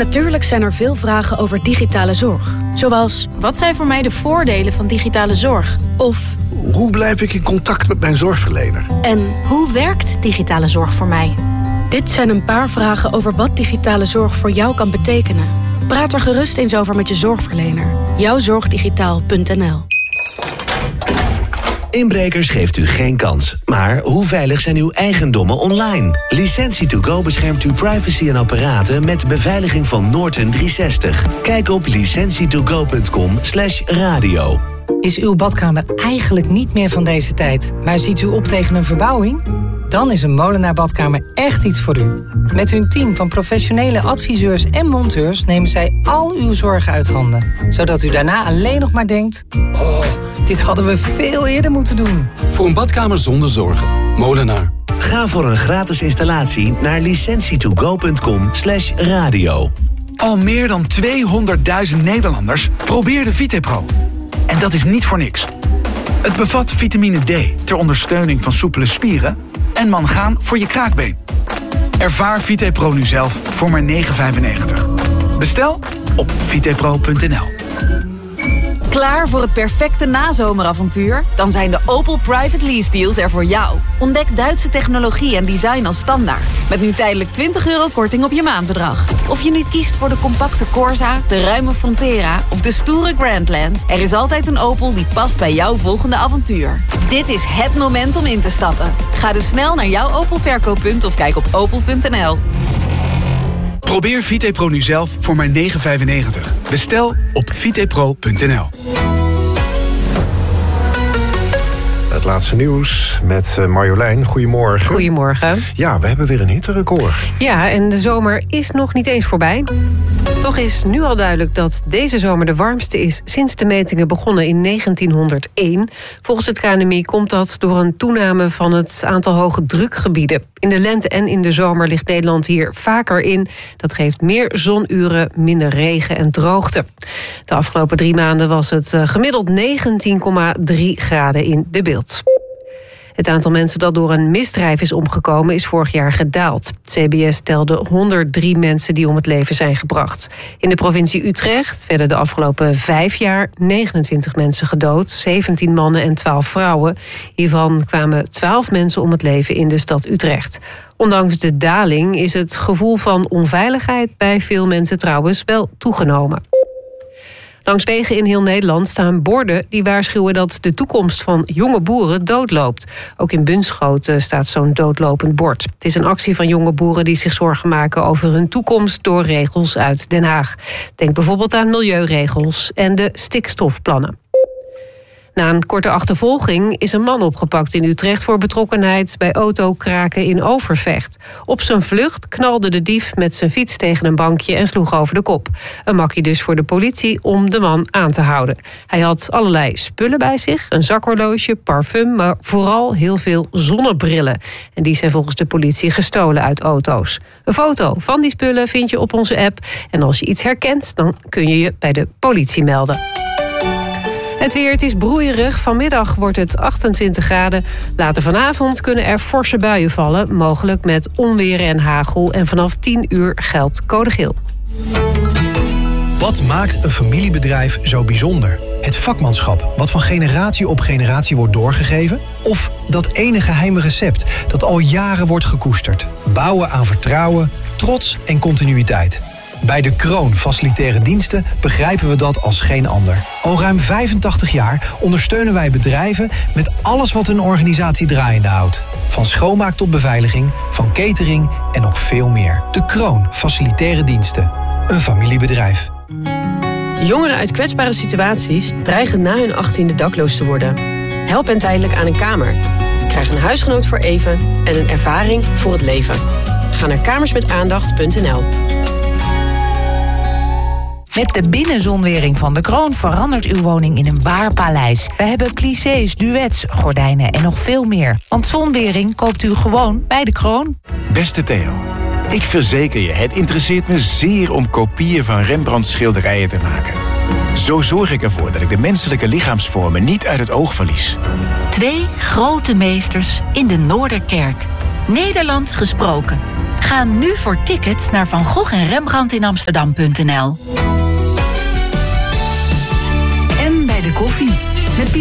Natuurlijk zijn er veel vragen over digitale zorg. Zoals, wat zijn voor mij de voordelen van digitale zorg? Of, hoe blijf ik in contact met mijn zorgverlener? En hoe werkt digitale zorg voor mij? Dit zijn een paar vragen over wat digitale zorg voor jou kan betekenen. Praat er gerust eens over met je zorgverlener. Jouwzorgdigitaal.nl. Inbrekers geeft u geen kans. Maar hoe veilig zijn uw eigendommen online? Licentie2Go beschermt uw privacy en apparaten met beveiliging van Norton 360. Kijk op licentietogo.com/radio. Is uw badkamer eigenlijk niet meer van deze tijd, maar ziet u op tegen een verbouwing? Dan is een Molenaar Badkamer echt iets voor u. Met hun team van professionele adviseurs en monteurs nemen zij al uw zorgen uit handen. Zodat u daarna alleen nog maar denkt, oh, dit hadden we veel eerder moeten doen. Voor een badkamer zonder zorgen. Molenaar. Ga voor een gratis installatie naar licentietogo.com/radio. Al meer dan 200.000 Nederlanders probeerden VitePro. En dat is niet voor niks. Het bevat vitamine D ter ondersteuning van soepele spieren en mangaan voor je kraakbeen. Ervaar VitePro nu zelf voor maar €9,95. Bestel op vitepro.nl. Klaar voor het perfecte nazomeravontuur? Dan zijn de Opel Private Lease Deals er voor jou. Ontdek Duitse technologie en design als standaard. Met nu tijdelijk €20 korting op je maandbedrag. Of je nu kiest voor de compacte Corsa, de ruime Frontera of de stoere Grandland, er is altijd een Opel die past bij jouw volgende avontuur. Dit is het moment om in te stappen. Ga dus snel naar jouw Opel verkooppunt of kijk op opel.nl. Probeer VitePro nu zelf voor maar €9,95. Bestel op vitepro.nl. Het laatste nieuws met Marjolein. Goedemorgen. Goedemorgen. Ja, we hebben weer een hitterecord. Ja, en de zomer is nog niet eens voorbij. Toch is nu al duidelijk dat deze zomer de warmste is sinds de metingen begonnen in 1901. Volgens het KNMI komt dat door een toename van het aantal hoge drukgebieden. In de lente en in de zomer ligt Nederland hier vaker in. Dat geeft meer zonuren, minder regen en droogte. De afgelopen 3 maanden was het gemiddeld 19,3 graden in de Beeld. Het aantal mensen dat door een misdrijf is omgekomen is vorig jaar gedaald. Het CBS telde 103 mensen die om het leven zijn gebracht. In de provincie Utrecht werden de afgelopen 5 jaar 29 mensen gedood, 17 mannen en 12 vrouwen. Hiervan kwamen 12 mensen om het leven in de stad Utrecht. Ondanks de daling is het gevoel van onveiligheid bij veel mensen trouwens wel toegenomen. Langs wegen in heel Nederland staan borden die waarschuwen dat de toekomst van jonge boeren doodloopt. Ook in Bunschoten staat zo'n doodlopend bord. Het is een actie van jonge boeren die zich zorgen maken over hun toekomst door regels uit Den Haag. Denk bijvoorbeeld aan milieuregels en de stikstofplannen. Na een korte achtervolging is een man opgepakt in Utrecht voor betrokkenheid bij autokraken in Overvecht. Op zijn vlucht knalde de dief met zijn fiets tegen een bankje en sloeg over de kop. Een makkie dus voor de politie om de man aan te houden. Hij had allerlei spullen bij zich, een zakhorloge, parfum, maar vooral heel veel zonnebrillen. En die zijn volgens de politie gestolen uit auto's. Een foto van die spullen vind je op onze app. En als je iets herkent, dan kun je je bij de politie melden. Het weer, het is broeierig. Vanmiddag wordt het 28 graden. Later vanavond kunnen er forse buien vallen. Mogelijk met onweer en hagel. En vanaf 10 uur geldt code geel. Wat maakt een familiebedrijf zo bijzonder? Het vakmanschap, wat van generatie op generatie wordt doorgegeven? Of dat ene geheime recept dat al jaren wordt gekoesterd? Bouwen aan vertrouwen, trots en continuïteit. Bij De Kroon Facilitaire Diensten begrijpen we dat als geen ander. Al ruim 85 jaar ondersteunen wij bedrijven met alles wat hun organisatie draaiende houdt. Van schoonmaak tot beveiliging, van catering en nog veel meer. De Kroon Facilitaire Diensten. Een familiebedrijf. Jongeren uit kwetsbare situaties dreigen na hun 18e dakloos te worden. Help hen tijdelijk aan een kamer. Krijg een huisgenoot voor even en een ervaring voor het leven. Ga naar kamersmetaandacht.nl. Met de binnenzonwering van De Kroon verandert uw woning in een waar paleis. We hebben clichés, duets, gordijnen en nog veel meer. Want zonwering koopt u gewoon bij De Kroon. Beste Theo, ik verzeker je, het interesseert me zeer om kopieën van Rembrandts schilderijen te maken. Zo zorg ik ervoor dat ik de menselijke lichaamsvormen niet uit het oog verlies. 2 grote meesters in de Noorderkerk. Nederlands gesproken. Ga Ga nu voor tickets naar Van Gogh en Rembrandt in Amsterdam.nl. En bij de koffie.